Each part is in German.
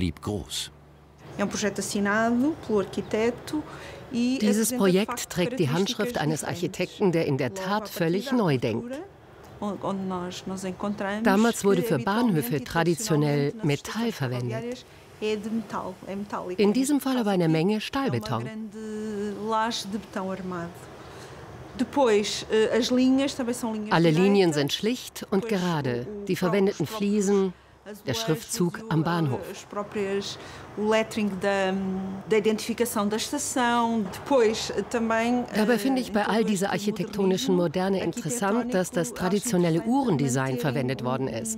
blieb groß. Dieses Projekt trägt die Handschrift eines Architekten, der in der Tat völlig neu denkt. Damals wurde für Bahnhöfe traditionell Metall verwendet. In diesem Fall aber eine Menge Stahlbeton. Alle Linien sind schlicht und gerade. Die verwendeten Fliesen, der Schriftzug am Bahnhof. Dabei finde ich bei all dieser architektonischen Moderne interessant, dass das traditionelle Uhrendesign verwendet worden ist.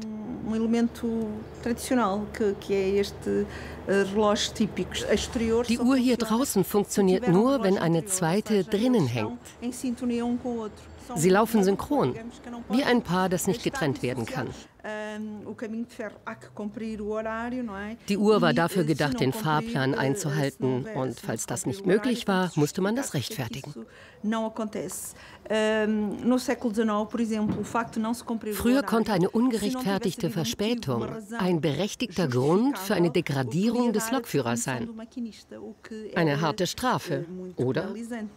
Die Uhr hier draußen funktioniert nur, wenn eine zweite drinnen hängt. Sie laufen synchron, wie ein Paar, das nicht getrennt werden kann. Die Uhr war dafür gedacht, den Fahrplan einzuhalten. Und falls das nicht möglich war, musste man das rechtfertigen. Früher konnte eine ungerechtfertigte Verspätung ein berechtigter Grund für eine Degradierung des Lokführers sein. Eine harte Strafe, oder?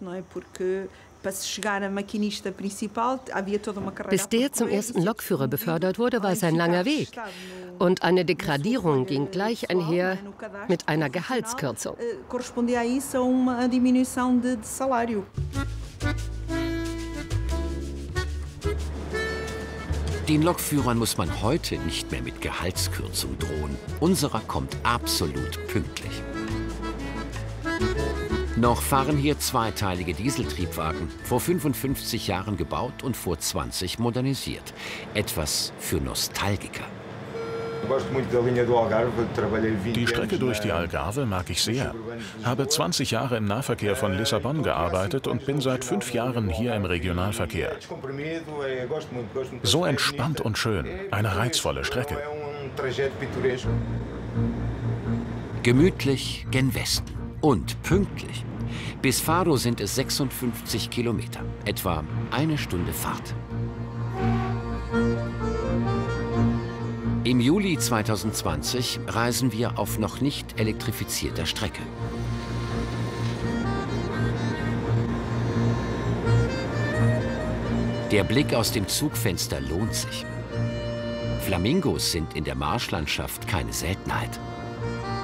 Bis der zum ersten Lokführer befördert wurde, war es ein langer Weg. Und eine Degradierung ging gleich einher mit einer Gehaltskürzung. Den Lokführern muss man heute nicht mehr mit Gehaltskürzung drohen. Unserer kommt absolut pünktlich. Noch fahren hier zweiteilige Dieseltriebwagen, vor 55 Jahren gebaut und vor 20 modernisiert. Etwas für Nostalgiker. Die Strecke durch die Algarve mag ich sehr. Habe 20 Jahre im Nahverkehr von Lissabon gearbeitet und bin seit 5 Jahren hier im Regionalverkehr. So entspannt und schön, eine reizvolle Strecke. Gemütlich gen Westen und pünktlich. Bis Faro sind es 56 Kilometer, etwa eine Stunde Fahrt. Im Juli 2020 reisen wir auf noch nicht elektrifizierter Strecke. Der Blick aus dem Zugfenster lohnt sich. Flamingos sind in der Marschlandschaft keine Seltenheit.